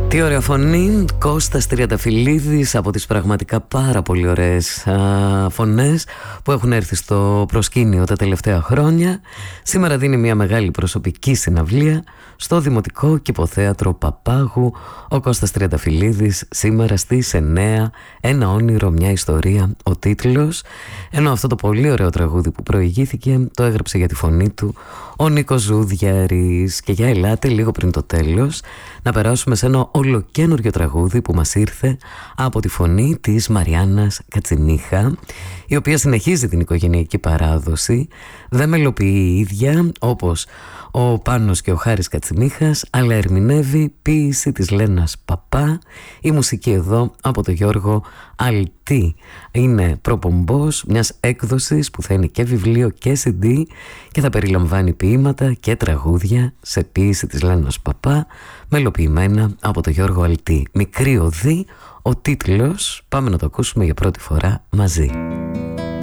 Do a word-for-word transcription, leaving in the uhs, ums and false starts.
Τι ωραία φωνή, Κώστας Τριανταφυλλίδης, από τις πραγματικά πάρα πολύ ωραίες α, φωνές που έχουν έρθει στο προσκήνιο τα τελευταία χρόνια. Σήμερα δίνει μια μεγάλη προσωπική συναυλία στο Δημοτικό Κηποθέατρο Παπάγου. Ο Κώστας Τριανταφυλλίδης σήμερα στις εννέα, ένα όνειρο, μια ιστορία, ο τίτλος. Ενώ αυτό το πολύ ωραίο τραγούδι που προηγήθηκε το έγραψε για τη φωνή του ο Νίκος Ζούδιαρης. Και για ελάτε λίγο πριν το τέλος να περάσουμε σε ένα ολοκένουργιο τραγούδι που μας ήρθε από τη φωνή της Μαριάννας Κατσιμίχα, η οποία συνεχίζει την οικογενειακή παράδοση. Δεν μελοποιεί η ίδια όπως ο Πάνος και ο Χάρης Κατσιμίχας, αλλά ερμηνεύει ποίηση της Λένας Παπά. Η μουσική εδώ από τον Γιώργο Αλτή. Είναι προπομπός μιας έκδοσης που θα είναι και βιβλίο και σι ντι και θα περιλαμβάνει ποίηματα και τραγούδια σε ποίηση της Λένας Παπά, μελοποιημένα από τον Γιώργο Αλτή. Μικρή οδή, ο τίτλος, πάμε να το ακούσουμε για πρώτη φορά μαζί.